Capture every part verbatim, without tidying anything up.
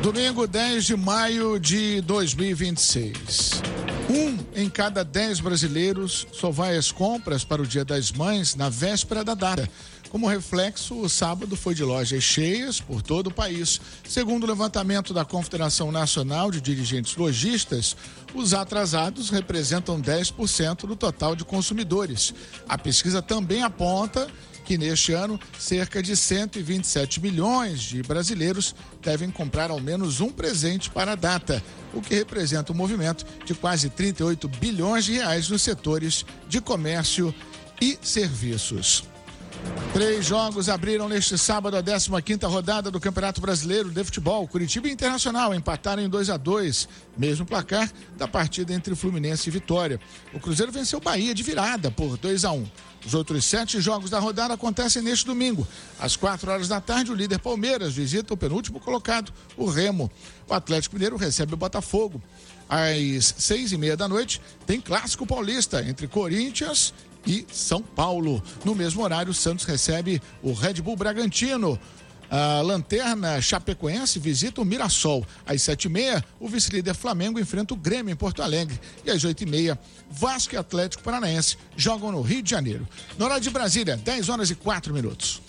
Domingo, dez de maio de dois mil e vinte e seis. Um em cada dez brasileiros só vai às compras para o Dia das Mães na véspera da data. Como reflexo, o sábado foi de lojas cheias por todo o país. Segundo o levantamento da Confederação Nacional de Dirigentes Lojistas, os atrasados representam dez por cento do total de consumidores. A pesquisa também aponta que neste ano, cerca de cento e vinte e sete milhões de brasileiros devem comprar ao menos um presente para a data, o que representa um movimento de quase trinta e oito bilhões de reais nos setores de comércio e serviços. Três jogos abriram neste sábado a décima quinta rodada do Campeonato Brasileiro de Futebol. Curitiba e Internacional empataram em dois a dois, mesmo placar da partida entre Fluminense e Vitória. O Cruzeiro venceu o Bahia de virada por dois a um. Os outros sete jogos da rodada acontecem neste domingo. Às quatro horas da tarde, o líder Palmeiras visita o penúltimo colocado, o Remo. O Atlético Mineiro recebe o Botafogo. Às seis e meia da noite, tem clássico paulista entre Corinthians e São Paulo. No mesmo horário, o Santos recebe o Red Bull Bragantino. A Lanterna Chapecoense visita o Mirassol. Às sete e meia, o vice-líder Flamengo enfrenta o Grêmio em Porto Alegre. E às oito e meia, Vasco e Atlético Paranaense jogam no Rio de Janeiro. No horário de Brasília, dez horas e quatro minutos.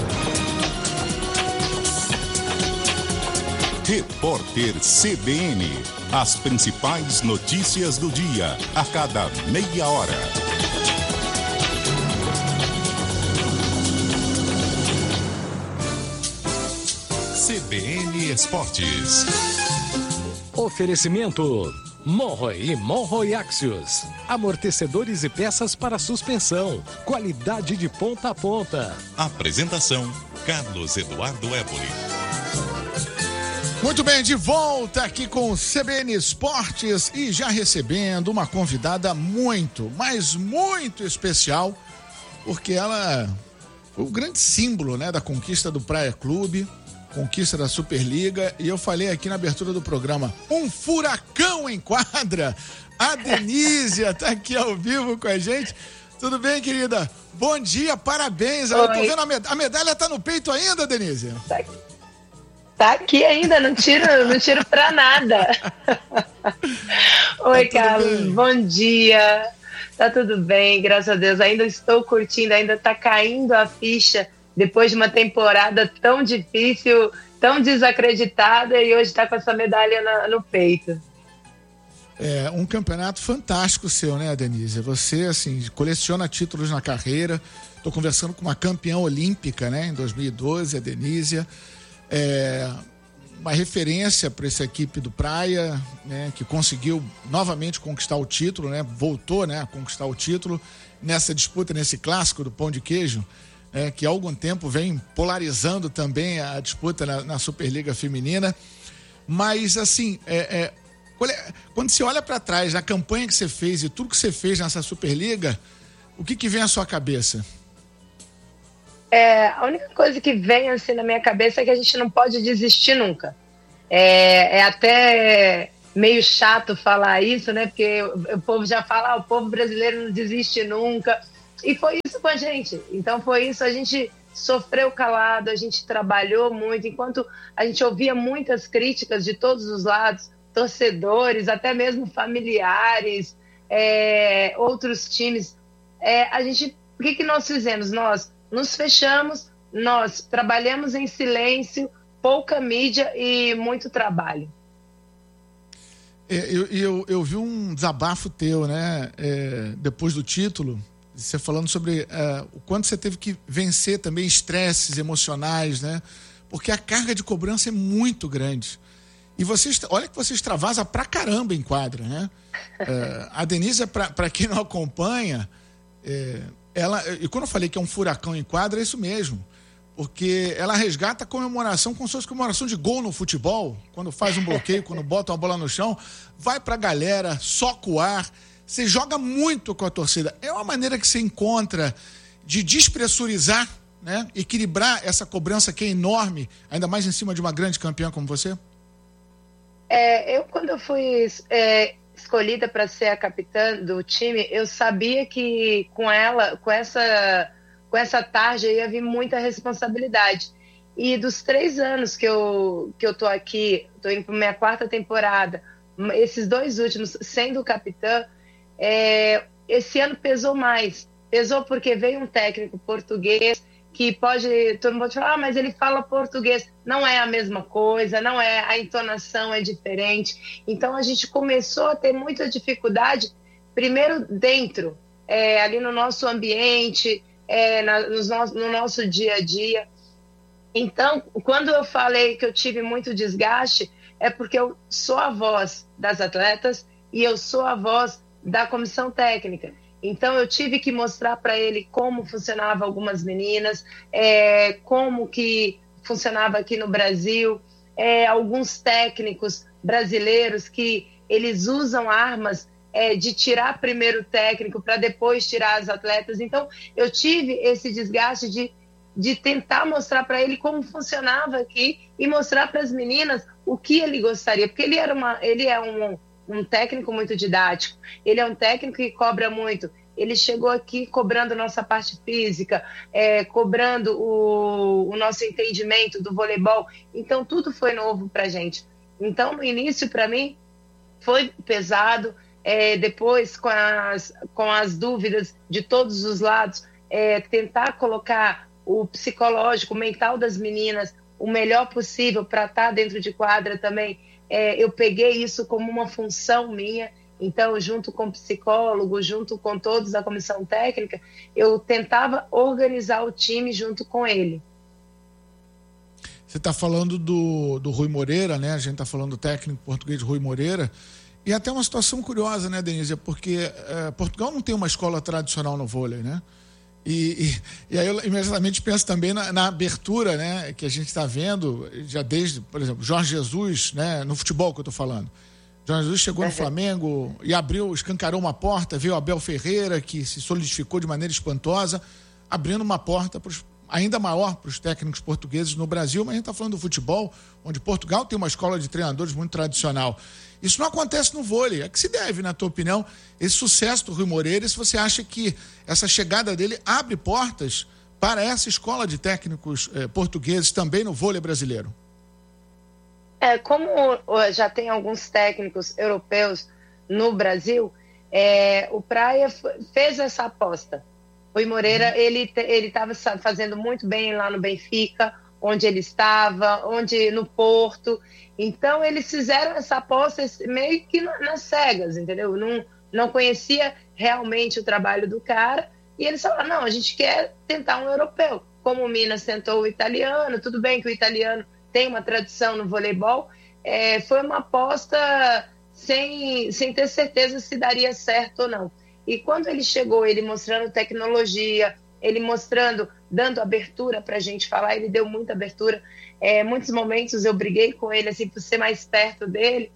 Repórter C B N. As principais notícias do dia, a cada meia hora. C B N Esportes. Oferecimento Monroe e Monroe Axios. Amortecedores e peças para suspensão. Qualidade de ponta a ponta. Apresentação Carlos Eduardo Éboli. Muito bem, de volta aqui com o C B N Esportes e já recebendo uma convidada muito, mas muito especial, porque ela foi o grande símbolo, né, da conquista do Praia Clube, conquista da Superliga, e eu falei aqui na abertura do programa, um furacão em quadra. A Denísia tá aqui ao vivo com a gente. Tudo bem, querida? Bom dia, parabéns. Eu tô vendo a medalha, a medalha tá no peito ainda, Denísia? Tá aqui, tá aqui ainda, não tiro, não tiro pra nada. Oi, tá Carlos, bem? Bom dia. Tá tudo bem, graças a Deus. Ainda estou curtindo, ainda tá caindo a ficha depois de uma temporada tão difícil, tão desacreditada, e hoje está com essa medalha na, no peito. É um campeonato fantástico seu, né, Denise? Você, assim, coleciona títulos na carreira. Estou conversando com uma campeã olímpica, né, em dois mil e doze, a Denísia. É uma referência para essa equipe do Praia, né, que conseguiu novamente conquistar o título, né, voltou, né, a conquistar o título nessa disputa, nesse clássico do pão de queijo. É, que há algum tempo vem polarizando também a disputa na, na Superliga Feminina. Mas, assim, é, é, quando você olha para trás, a campanha que você fez e tudo que você fez nessa Superliga, o que, que vem à sua cabeça? É, a única coisa que vem assim na minha cabeça é que a gente não pode desistir nunca. É, é até meio chato falar isso, né? Porque o, o povo já fala, ah, o povo brasileiro não desiste nunca. E foi isso com a gente. Então foi isso, a gente sofreu calado, a gente trabalhou muito, enquanto a gente ouvia muitas críticas de todos os lados, torcedores, até mesmo familiares, é, outros times. É, a gente, o que, que nós fizemos? Nós nos fechamos, nós trabalhamos em silêncio, pouca mídia e muito trabalho. É, eu, eu, eu vi um desabafo teu, né, é, depois do título, você falando sobre uh, o quanto você teve que vencer também estresses emocionais, né? Porque a carga de cobrança é muito grande. E vocês, olha que você extravasa pra caramba em quadra, né? Uh, a Denise, para quem não acompanha, é, ela, e quando eu falei que é um furacão em quadra, é isso mesmo. Porque ela resgata a comemoração como se fosse comemoração de gol no futebol. Quando faz um bloqueio, quando bota uma bola no chão, vai pra galera, soca o ar. Você joga muito com a torcida. É uma maneira que você encontra de despressurizar, né? Equilibrar essa cobrança que é enorme, ainda mais em cima de uma grande campeã como você? É, eu, quando eu fui é, escolhida para ser a capitã do time, eu sabia que com ela, com essa, com essa tarja, ia vir muita responsabilidade. E dos três anos que eu, que eu tô aqui, tô indo para minha quarta temporada, esses dois últimos sendo capitã, é, esse ano pesou mais. Pesou porque veio um técnico português que pode, todo mundo pode falar, ah, mas ele fala português. Não é a mesma coisa, não é, a entonação é diferente. Então a gente começou a ter muita dificuldade, primeiro dentro, é, ali no nosso ambiente, é, na, nos no, no nosso dia a dia. Então, quando eu falei que eu tive muito desgaste, é porque eu sou a voz das atletas e eu sou a voz da comissão técnica. Então, eu tive que mostrar para ele como funcionava algumas meninas, é, como que funcionava aqui no Brasil, é, alguns técnicos brasileiros que eles usam armas é, de tirar primeiro o técnico para depois tirar as atletas. Então, eu tive esse desgaste de, de tentar mostrar para ele como funcionava aqui e mostrar para as meninas o que ele gostaria, porque ele, era uma, ele é um... um técnico muito didático, ele é um técnico que cobra muito. Ele chegou aqui cobrando nossa parte física, é, cobrando o, o nosso entendimento do voleibol. Então, tudo foi novo para a gente. Então, no início, para mim, foi pesado. É, depois, com as, com as dúvidas de todos os lados, é, tentar colocar o psicológico, o mental das meninas o melhor possível para estar dentro de quadra também. É, eu peguei isso como uma função minha, então, junto com o psicólogo, junto com todos da comissão técnica, eu tentava organizar o time junto com ele. Você está falando do, do Rui Moreira, né? A gente está falando do técnico português Rui Moreira, e até uma situação curiosa, né, Denise? Porque é, Portugal não tem uma escola tradicional no vôlei, né? E, e, e aí eu imediatamente penso também na, na abertura, né, que a gente está vendo, já desde, por exemplo, Jorge Jesus, né, no futebol que eu estou falando. Jorge Jesus chegou no Flamengo e abriu, escancarou uma porta, veio Abel Ferreira, que se solidificou de maneira espantosa, abrindo uma porta pros, ainda maior para os técnicos portugueses no Brasil, mas a gente está falando do futebol, onde Portugal tem uma escola de treinadores muito tradicional. Isso não acontece no vôlei. A que se deve, na tua opinião, esse sucesso do Rui Moreira, e se você acha que essa chegada dele abre portas para essa escola de técnicos eh, portugueses também no vôlei brasileiro? É, como já tem alguns técnicos europeus no Brasil, é, o Praia fez essa aposta. O Rui Moreira, uhum. ele ele estava fazendo muito bem lá no Benfica, onde ele estava, onde no Porto. Então, eles fizeram essa aposta meio que nas cegas, entendeu? Não, não conhecia realmente o trabalho do cara. E eles falaram, não, a gente quer tentar um europeu. Como o Minas tentou o italiano, tudo bem que o italiano tem uma tradição no voleibol. É, foi uma aposta sem, sem ter certeza se daria certo ou não. E quando ele chegou, ele mostrando tecnologia, ele mostrando, dando abertura para a gente falar, ele deu muita abertura. É, muitos momentos eu briguei com ele, assim, por ser mais perto dele.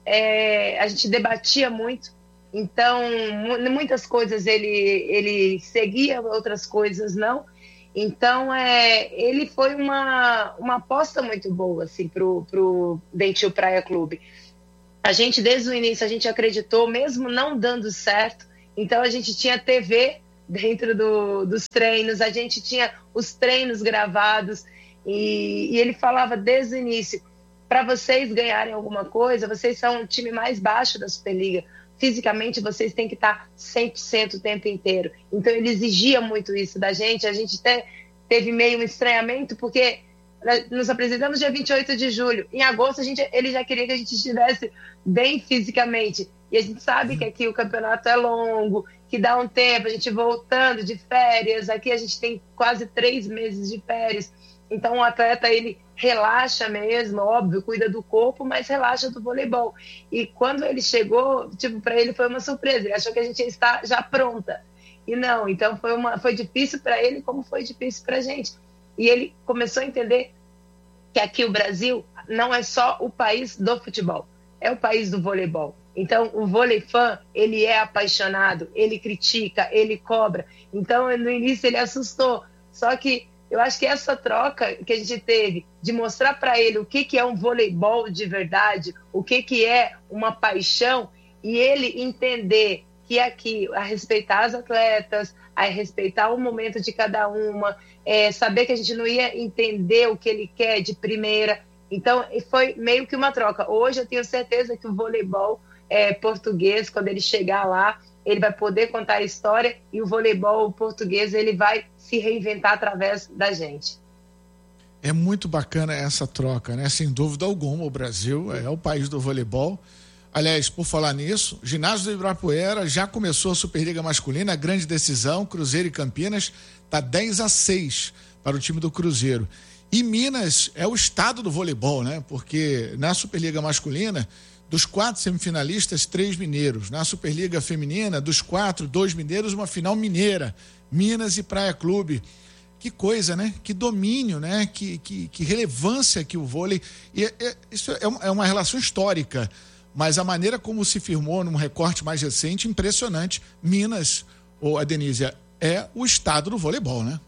É, a gente debatia muito. Então, muitas coisas ele, ele seguia, outras coisas não. Então, é, ele foi uma, uma aposta muito boa, assim, para o Dentil Praia Clube. A gente, desde o início, a gente acreditou, mesmo não dando certo. Então, a gente tinha T V dentro do, dos treinos, a gente tinha os treinos gravados, e, e ele falava desde o início, para vocês ganharem alguma coisa, vocês são o time mais baixo da Superliga, fisicamente vocês têm que estar cem por cento o tempo inteiro. Então ele exigia muito isso da gente, a gente até teve meio um estranhamento, porque nos apresentamos dia vinte e oito de julho, em agosto a gente, ele já queria que a gente estivesse bem fisicamente, e a gente sabe que aqui o campeonato é longo, que dá um tempo, a gente voltando de férias, aqui a gente tem quase três meses de férias, então o atleta ele relaxa mesmo, óbvio, cuida do corpo, mas relaxa do voleibol. E quando ele chegou, tipo, para ele foi uma surpresa, ele achou que a gente ia estar já pronta, e não, então foi, uma, foi difícil para ele como foi difícil para a gente. E ele começou a entender que aqui o Brasil não é só o país do futebol, é o país do voleibol. Então, o vôlei fã, ele é apaixonado, ele critica, ele cobra. Então, no início, ele assustou. Só que eu acho que essa troca que a gente teve de mostrar para ele o que, que é um voleibol de verdade, o que, que é uma paixão, e ele entender que aqui, a respeitar as atletas, a respeitar o momento de cada uma, é, saber que a gente não ia entender o que ele quer de primeira. Então, foi meio que uma troca. Hoje eu tenho certeza que o voleibol é, português, quando ele chegar lá, ele vai poder contar a história, e o voleibol português ele vai se reinventar através da gente. É muito bacana essa troca, né? Sem dúvida alguma, o Brasil é o país do voleibol. Aliás, por falar nisso, o ginásio do Ibirapuera já começou a Superliga Masculina, grande decisão, Cruzeiro e Campinas, está dez a seis para o time do Cruzeiro. E Minas é o estado do voleibol, né? Porque na Superliga Masculina, dos quatro semifinalistas, três mineiros. Na Superliga Feminina, dos quatro, dois mineiros, uma final mineira. Minas e Praia Clube. Que coisa, né? Que domínio, né? Que, que, que relevância que o vôlei... E, é, isso é uma, é uma relação histórica, mas a maneira como se firmou num recorte mais recente, impressionante. Minas, ou a Denise, é o estado do voleibol, né?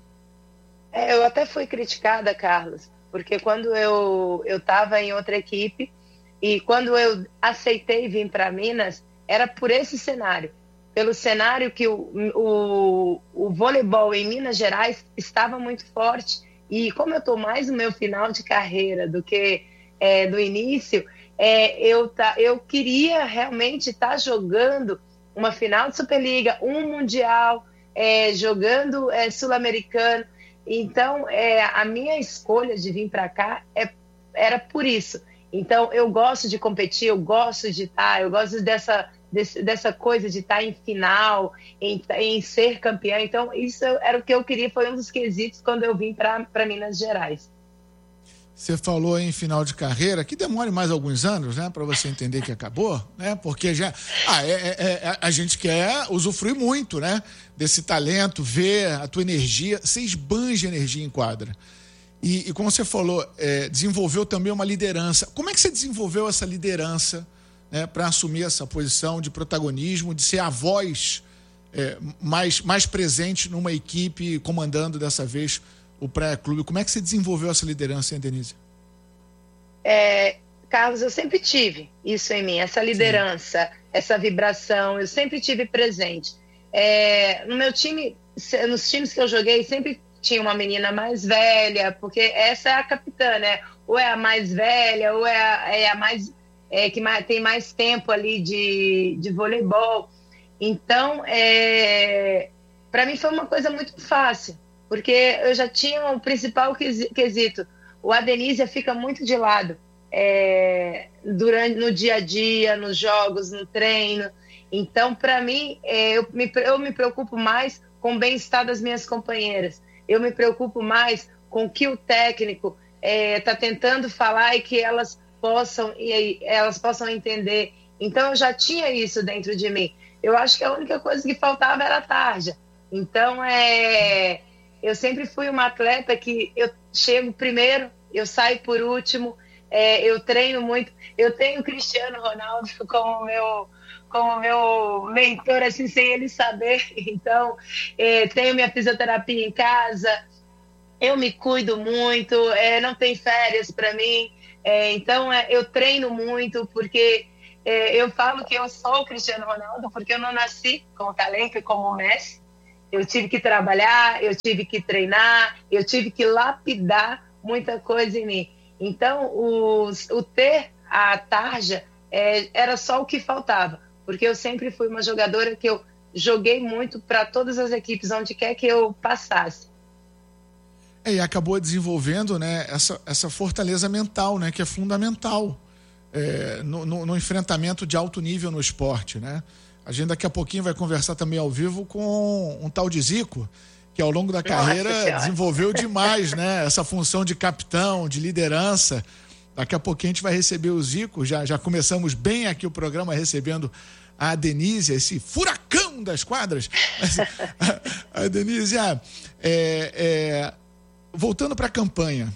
É, eu até fui criticada, Carlos, porque quando eu estava em outra equipe, e quando eu aceitei vir para Minas, era por esse cenário. Pelo cenário que o, o, o voleibol em Minas Gerais estava muito forte. E como eu estou mais no meu final de carreira do que é, do início, é, eu, tá, eu queria realmente estar tá jogando uma final de Superliga, um Mundial, é, jogando é, Sul-Americano. Então, é, a minha escolha de vir para cá é, era por isso. Então, eu gosto de competir, eu gosto de estar, eu gosto dessa, desse, dessa coisa de estar em final, em, em ser campeã. Então, isso era o que eu queria, foi um dos quesitos quando eu vim para Minas Gerais. Você falou em final de carreira, que demore mais alguns anos, né, para você entender que acabou, né, porque já ah, é, é, é, a gente quer usufruir muito, né, desse talento, ver a tua energia, você esbanja energia em quadra. E, e como você falou, é, desenvolveu também uma liderança. Como é que você desenvolveu essa liderança, né, para assumir essa posição de protagonismo, de ser a voz é, mais, mais presente numa equipe, comandando dessa vez o Praia Clube? Como é que você desenvolveu essa liderança, hein, Denise? É, Carlos, eu sempre tive isso em mim, essa liderança, sim, essa vibração, eu sempre tive presente. É, no meu time, nos times que eu joguei, sempre tinha uma menina mais velha, porque essa é a capitã, né? Ou é a mais velha, ou é a, é a mais é, que mais, tem mais tempo ali de, de voleibol. Então, é, para mim foi uma coisa muito fácil, porque eu já tinha o principal quesito. O Adenísia fica muito de lado é, durante, no dia a dia, nos jogos, no treino. Então, para mim, é, eu, me, eu me preocupo mais com o bem-estar das minhas companheiras. Eu me preocupo mais com o que o técnico está é, tentando falar e que elas possam, e, elas possam entender. Então, eu já tinha isso dentro de mim. Eu acho que a única coisa que faltava era a tarja. Então, é... eu sempre fui uma atleta que eu chego primeiro, eu saio por último, é, eu treino muito. Eu tenho o Cristiano Ronaldo como meu, como meu mentor, assim, sem ele saber. Então, é, tenho minha fisioterapia em casa, eu me cuido muito, é, não tem férias para mim. É, então, é, eu treino muito, porque é, eu falo que eu sou o Cristiano Ronaldo, porque eu não nasci com talento como o Messi. Eu tive que trabalhar, eu tive que treinar, eu tive que lapidar muita coisa em mim. Então, os, o ter a tarja é, era só o que faltava, porque eu sempre fui uma jogadora que eu joguei muito para todas as equipes, onde quer que eu passasse. É, e acabou desenvolvendo, né, essa, essa fortaleza mental, né, que é fundamental é, no, no, no enfrentamento de alto nível no esporte, né? A gente daqui a pouquinho vai conversar também ao vivo com um tal de Zico, que ao longo da carreira Nossa, desenvolveu demais, né, essa função de capitão, de liderança. Daqui a pouquinho a gente vai receber o Zico, já, já começamos bem aqui o programa recebendo a Denise, esse furacão das quadras. Mas, a, a Denise, é, é, voltando para a campanha,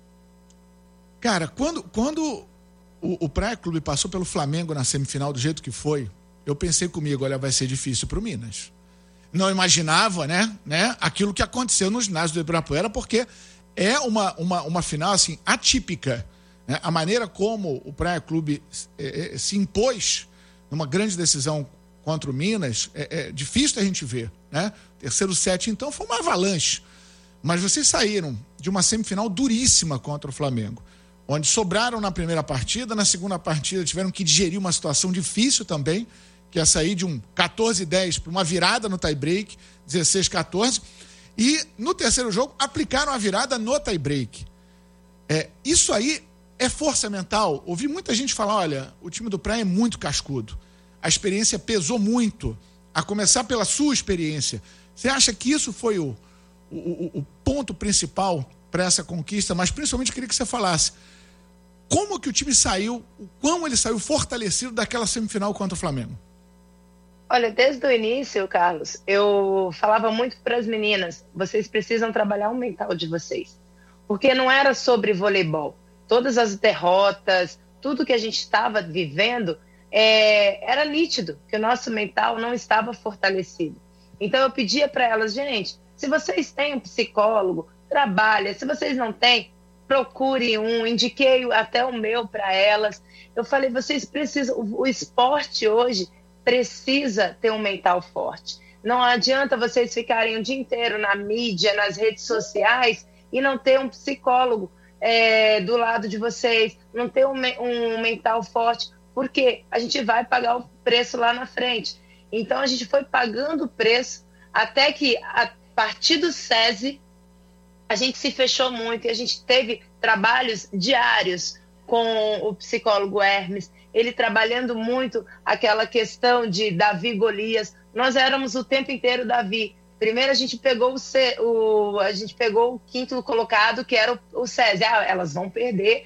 cara, quando, quando o, o Praia Clube passou pelo Flamengo na semifinal do jeito que foi, eu pensei comigo, olha, vai ser difícil para o Minas. Não imaginava, né, né, aquilo que aconteceu no ginásio do Ibirapuera, porque é uma, uma, uma final assim, atípica. Né? A maneira como o Praia Clube eh, se impôs numa grande decisão contra o Minas, é, é difícil da gente ver, né? Terceiro set, então, foi uma avalanche. Mas vocês saíram de uma semifinal duríssima contra o Flamengo, onde sobraram na primeira partida, na segunda partida tiveram que digerir uma situação difícil também, que é sair de um quatorze a dez para uma virada no tie-break, dezesseis a quatorze, e no terceiro jogo aplicaram a virada no tie-break. É, isso aí é força mental. Ouvi muita gente falar, olha, o time do Praia é muito cascudo. A experiência pesou muito, a começar pela sua experiência. Você acha que isso foi o, o, o ponto principal para essa conquista? Mas principalmente eu queria que você falasse como que o time saiu, o quão ele saiu fortalecido daquela semifinal contra o Flamengo. Olha, desde o início, Carlos, eu falava muito para as meninas, vocês precisam trabalhar o mental de vocês. Porque não era sobre voleibol. Todas as derrotas, tudo que a gente estava vivendo, é, era nítido que o nosso mental não estava fortalecido. Então eu pedia para elas, gente, se vocês têm um psicólogo, trabalha. Se vocês não têm, procure um. Indiquei até o meu para elas. Eu falei, vocês precisam, o, o esporte hoje precisa ter um mental forte. Não adianta vocês ficarem o dia inteiro na mídia, nas redes sociais e não ter um psicólogo é, do lado de vocês, não ter um, um mental forte, porque a gente vai pagar o preço lá na frente. Então a gente foi pagando o preço até que a partir do SESI a gente se fechou muito e a gente teve trabalhos diários com o psicólogo Hermes, ele trabalhando muito aquela questão de Davi Golias. Nós éramos o tempo inteiro Davi. Primeiro a gente pegou o, C, o, a gente pegou o quinto colocado, que era o, o SESI. Ah, elas vão perder,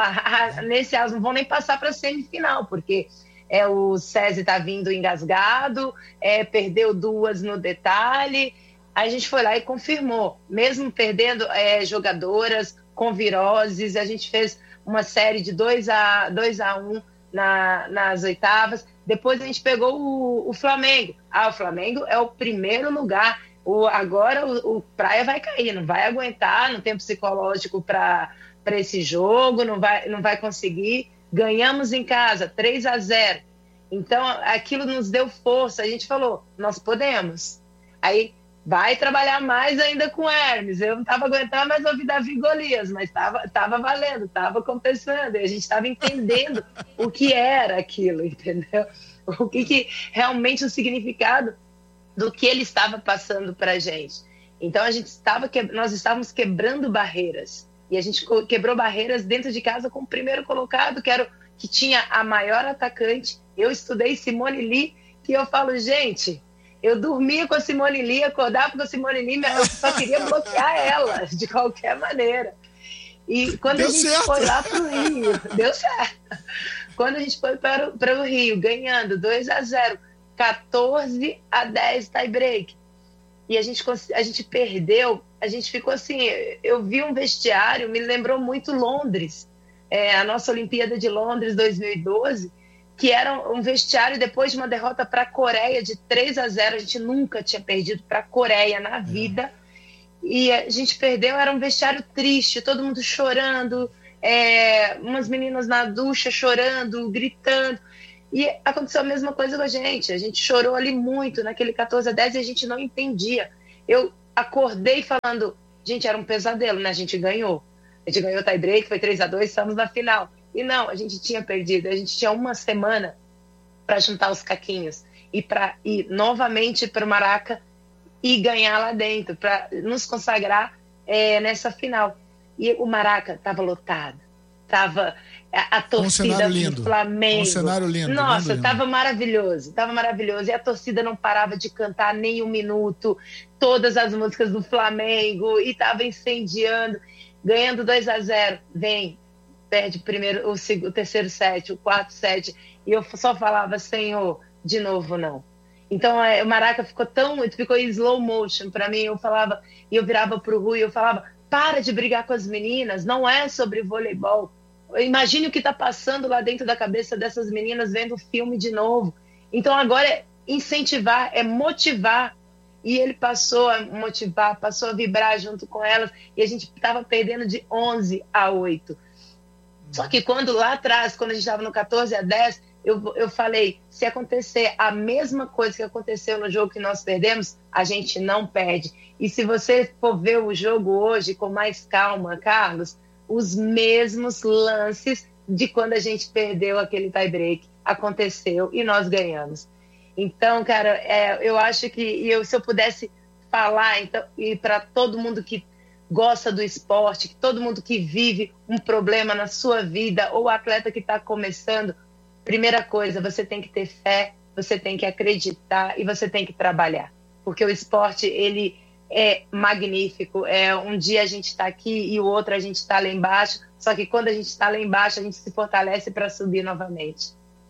nesse elas não vão nem passar para a semifinal, porque é, o SESI está vindo engasgado, é, perdeu duas no detalhe. Aí a gente foi lá e confirmou, mesmo perdendo é, jogadoras com viroses, a gente fez uma série de dois a um na, nas oitavas. Depois a gente pegou o, o Flamengo. Ah, o Flamengo é o primeiro lugar. O, agora o, o Praia vai cair, não vai aguentar, não tem psicológico para esse jogo, não vai, não vai conseguir. Ganhamos em casa, três a zero. Então, aquilo nos deu força. A gente falou, nós podemos. Aí, vai trabalhar mais ainda com Hermes. Eu não estava aguentando mais ouvir Davi Golias, mas estava tava valendo, estava compensando. E a gente estava entendendo o que era aquilo, entendeu? O que, que realmente o significado do que ele estava passando para a gente. Então, a gente estava que... nós estávamos quebrando barreiras. E a gente quebrou barreiras dentro de casa com o primeiro colocado, que, era o... que tinha a maior atacante. Eu estudei Simone Lee, que eu falo, gente... Eu dormia com a Simone Lee, acordava com a Simone Lee, eu só queria bloquear ela, de qualquer maneira. E quando deu a gente certo. Foi lá para o Rio, deu certo. Quando a gente foi para, para o Rio, ganhando dois a zero, quatorze a dez tie-break, e a gente, a gente perdeu, a gente ficou assim, eu vi um vestiário, me lembrou muito Londres, é, a nossa Olimpíada de Londres dois mil e doze, que era um vestiário depois de uma derrota para a Coreia de três a zero. A gente nunca tinha perdido para a Coreia na vida. É. E a gente perdeu, era um vestiário triste, todo mundo chorando, é, umas meninas na ducha chorando, gritando. E aconteceu a mesma coisa com a gente. A gente chorou ali muito naquele quatorze a dez e a gente não entendia. Eu acordei falando, gente, era um pesadelo, né? A gente ganhou. A gente ganhou o tie-break, foi três a dois, estamos na final. E não, a gente tinha perdido, a gente tinha uma semana para juntar os caquinhos e para ir novamente para o Maraca e ganhar lá dentro, para nos consagrar é, nessa final. E o Maraca estava lotado, estava a, a torcida um do Flamengo. Um cenário lindo. Nossa, estava maravilhoso, estava maravilhoso. E a torcida não parava de cantar nem um minuto, todas as músicas do Flamengo, e estava incendiando, ganhando dois a zero. Vem. Perde primeiro, o, o terceiro set, o quarto set, e eu só falava, Senhor, de novo não. Então é, o Maraca ficou tão, ficou em slow motion para mim. Eu falava, e eu virava pro Rui, eu falava, para de brigar com as meninas, não é sobre voleibol. Imagine o que está passando lá dentro da cabeça dessas meninas vendo o filme de novo. Então agora é incentivar, é motivar. E ele passou a motivar, passou a vibrar junto com elas, e a gente estava perdendo de onze a oito. Só que quando lá atrás, quando a gente estava no quatorze a dez, eu, eu falei, se acontecer a mesma coisa que aconteceu no jogo que nós perdemos, a gente não perde. E se você for ver o jogo hoje com mais calma, Carlos, os mesmos lances de quando a gente perdeu aquele tie-break aconteceu e nós ganhamos. Então, cara, é, eu acho que eu, se eu pudesse falar então, e para todo mundo que gosta do esporte, que todo mundo que vive um problema na sua vida, ou o atleta que está começando, primeira coisa, você tem que ter fé, você tem que acreditar e você tem que trabalhar. Porque o esporte, ele é magnífico. É, um dia a gente está aqui e o outro a gente está lá embaixo, só que quando a gente está lá embaixo, a gente se fortalece para subir novamente.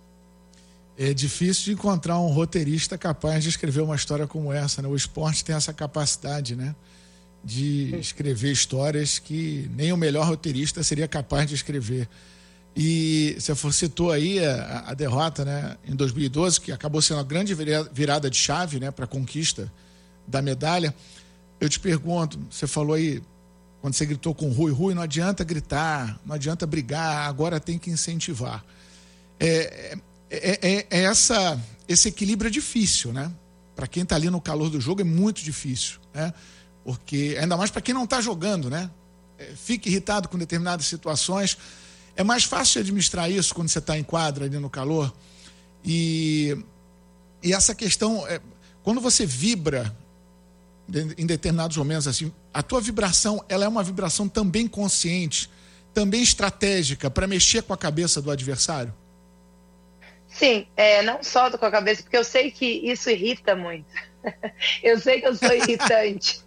É difícil de encontrar um roteirista capaz de escrever uma história como essa, né? O esporte tem essa capacidade, né? De escrever histórias que nem o melhor roteirista seria capaz de escrever. E você citou aí a, a derrota, né, em dois mil e doze, que acabou sendo uma grande virada de chave, né, para a conquista da medalha. Eu te pergunto, você falou aí, quando você gritou com o Rui, Rui, não adianta gritar, não adianta brigar, agora tem que incentivar. É, é, é, é essa, esse equilíbrio é difícil, né? Para quem está ali no calor do jogo é muito difícil, né? Porque, ainda mais para quem não está jogando, né? É, fica irritado com determinadas situações. É mais fácil de administrar isso quando você está em quadra ali no calor. E, e essa questão, é, quando você vibra em determinados momentos, assim, a tua vibração, ela é uma vibração também consciente, também estratégica para mexer com a cabeça do adversário? Sim, é, não só com a cabeça, porque eu sei que isso irrita muito. Eu sei que eu sou irritante.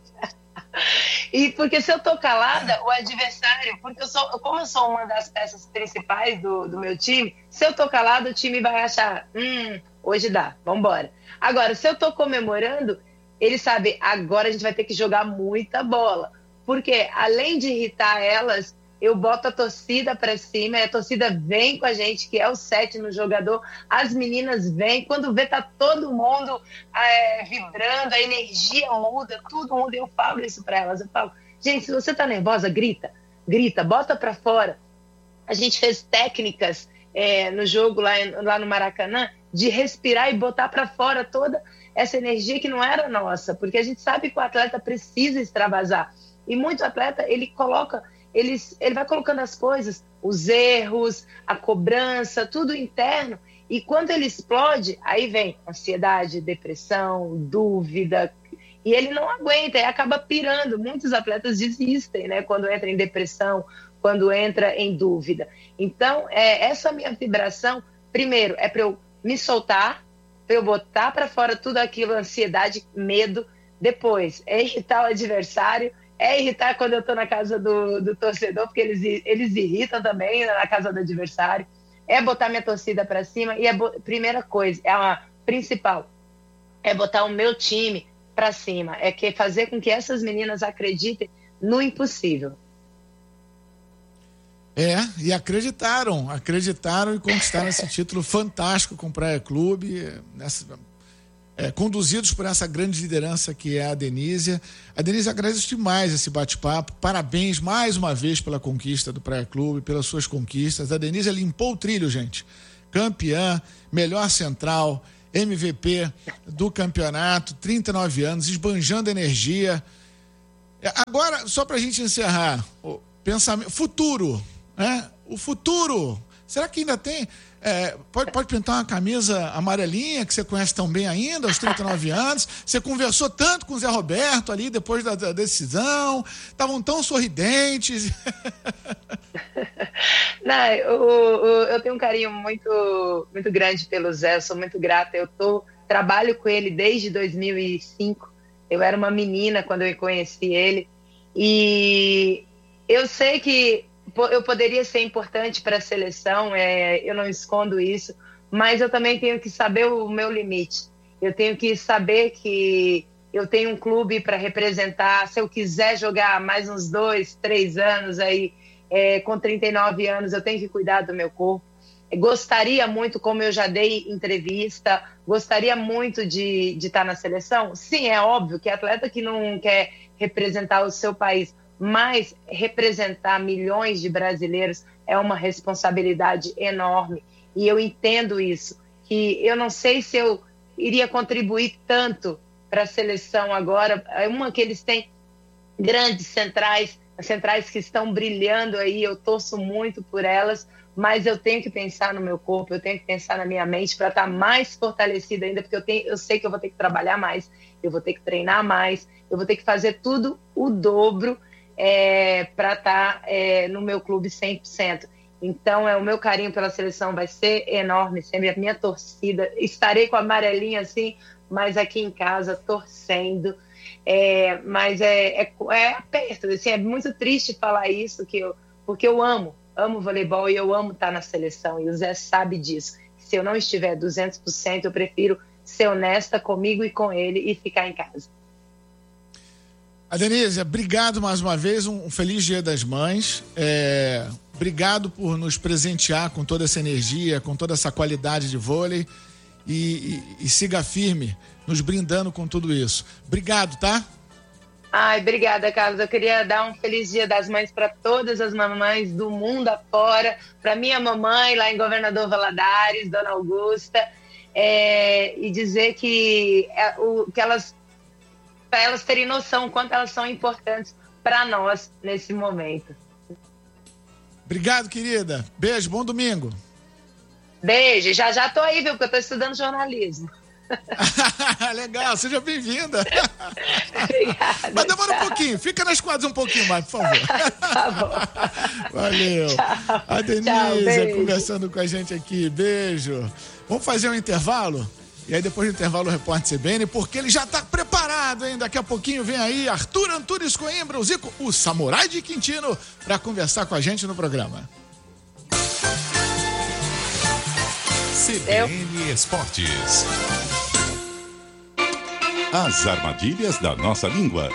E porque se eu tô calada, o adversário, porque eu sou, como eu sou uma das peças principais do, do meu time, se eu tô calada, o time vai achar, hum, hoje dá, vambora. Agora, se eu tô comemorando, ele sabe, agora a gente vai ter que jogar muita bola. Porque além de irritar elas, eu boto a torcida pra cima, e a torcida vem com a gente, que é o sétimo jogador, as meninas vêm, quando vê tá todo mundo é, vibrando, a energia muda, tudo muda, eu falo isso pra elas, eu falo, gente, se você tá nervosa, grita, grita, bota pra fora. A gente fez técnicas é, no jogo lá, lá no Maracanã, de respirar e botar pra fora toda essa energia que não era nossa, porque a gente sabe que o atleta precisa extravasar, e muito atleta, ele coloca... Ele, ele vai colocando as coisas, os erros, a cobrança, tudo interno. E quando ele explode, aí vem ansiedade, depressão, dúvida. E ele não aguenta, e acaba pirando. Muitos atletas desistem, né? Quando entra em depressão, quando entra em dúvida. Então, é, essa minha vibração, primeiro, é para eu me soltar, para eu botar para fora tudo aquilo, ansiedade, medo. Depois, é irritar o adversário. É irritar quando eu estou na casa do, do torcedor, porque eles, eles irritam também na casa do adversário. É botar minha torcida para cima. E a primeira coisa, é a principal, é botar o meu time para cima. É que fazer com que essas meninas acreditem no impossível. É, e acreditaram. Acreditaram e conquistaram esse título fantástico com o Praia Clube. Nessa... É, conduzidos por essa grande liderança que é a Denise. A Denise, agradece demais esse bate-papo. Parabéns mais uma vez pela conquista do Praia Clube, pelas suas conquistas. A Denise limpou o trilho, gente. Campeã, melhor central, M V P do campeonato, trinta e nove anos, esbanjando energia. Agora, só para a gente encerrar, o pensamento, futuro, né? O futuro. Será que ainda tem... É, pode, pode pintar uma camisa amarelinha que você conhece tão bem ainda, aos trinta e nove anos. Você conversou tanto com o Zé Roberto ali depois da, da decisão, estavam tão sorridentes. Não, eu, eu, eu tenho um carinho muito, muito grande pelo Zé, eu sou muito grata. Eu tô, trabalho com ele desde dois mil e cinco. Eu era uma menina quando eu conheci ele. E eu sei que eu poderia ser importante para a seleção, é, eu não escondo isso, mas eu também tenho que saber o meu limite. Eu tenho que saber que eu tenho um clube para representar. Se eu quiser jogar mais uns dois, três anos aí, é, com trinta e nove anos, eu tenho que cuidar do meu corpo. Gostaria muito, como eu já dei entrevista, gostaria muito de, de estar na seleção? Sim, é óbvio que atleta que não quer representar o seu país, mas representar milhões de brasileiros é uma responsabilidade enorme. E eu entendo isso, que eu não sei se eu iria contribuir tanto para a seleção agora. Uma que eles têm grandes centrais, centrais que estão brilhando aí, eu torço muito por elas, mas eu tenho que pensar no meu corpo, eu tenho que pensar na minha mente para estar mais fortalecida ainda, porque eu, tenho, eu sei que eu vou ter que trabalhar mais, eu vou ter que treinar mais, eu vou ter que fazer tudo o dobro é, para estar é, no meu clube cem por cento. Então, é, o meu carinho pela seleção vai ser enorme, sempre a minha torcida. Estarei com a amarelinha assim, mas aqui em casa, torcendo. É, mas é, é, é aperto, assim, é muito triste falar isso, que eu, porque eu amo, amo voleibol e eu amo estar na seleção, e o Zé sabe disso. Se eu não estiver duzentos por cento, eu prefiro ser honesta comigo e com ele e ficar em casa. Adenise, obrigado mais uma vez, um, um feliz Dia das Mães, é, obrigado por nos presentear com toda essa energia, com toda essa qualidade de vôlei, e, e, e siga firme, nos brindando com tudo isso. Obrigado, tá? Ai, obrigada, Carlos. Eu queria dar um feliz Dia das Mães para todas as mamães do mundo afora, para minha mamãe lá em Governador Valadares, Dona Augusta, é, e dizer que, é, o, que elas, para elas terem noção quanto elas são importantes para nós nesse momento. Obrigado, querida. Beijo, bom domingo. Beijo. Já já tô aí, viu? Porque eu tô estudando jornalismo. Legal, seja bem-vinda. Obrigada. Mas demora tchau. um pouquinho, fica nas quadras um pouquinho mais, por favor. Tá bom. Valeu. Tchau. A Denise Tchau, conversando com a gente aqui. Beijo. Vamos fazer um intervalo? E aí depois do intervalo o repórter C B N, porque ele já está preparado, hein? Daqui a pouquinho vem aí Arthur Antunes Coimbra, o Zico, o Samurai de Quintino, para conversar com a gente no programa. C B N Esportes. As armadilhas da nossa língua.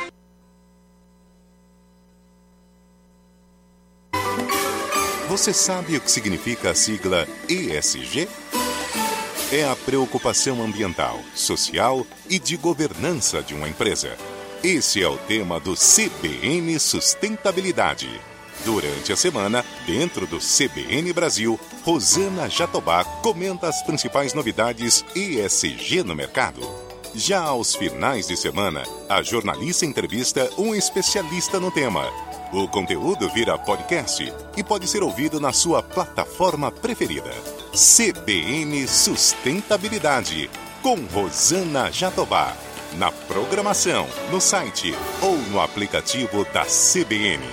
Você sabe o que significa a sigla E S G? É a preocupação ambiental, social e de governança de uma empresa. Esse é o tema do C B N Sustentabilidade. Durante a semana, dentro do C B N Brasil, Rosana Jatobá comenta as principais novidades E S G no mercado. Já aos finais de semana, a jornalista entrevista um especialista no tema. O conteúdo vira podcast e pode ser ouvido na sua plataforma preferida. C B N Sustentabilidade, com Rosana Jatobá. Na programação, no site ou no aplicativo da C B N.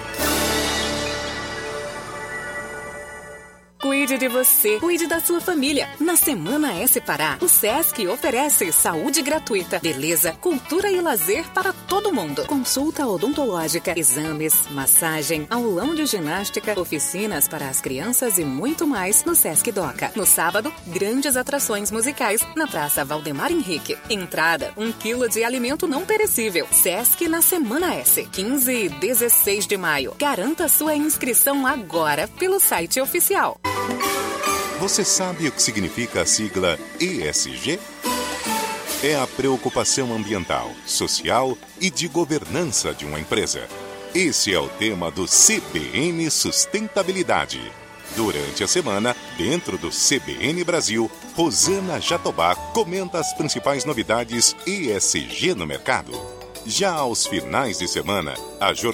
Cuide de você, cuide da sua família. Na Semana S Pará, o Sesc oferece saúde gratuita, beleza, cultura e lazer para todo mundo. Consulta odontológica, exames, massagem, aulão de ginástica, oficinas para as crianças e muito mais no Sesc Doca. No sábado, grandes atrações musicais na Praça Valdemar Henrique. Entrada, um quilo de alimento não perecível. Sesc na Semana S, quinze e dezesseis de maio. Garanta sua inscrição agora pelo site oficial. Você sabe o que significa a sigla E S G? É a preocupação ambiental, social e de governança de uma empresa. Esse é o tema do C B N Sustentabilidade. Durante a semana, dentro do C B N Brasil, Rosana Jatobá comenta as principais novidades E S G no mercado. Já aos finais de semana, a jornalista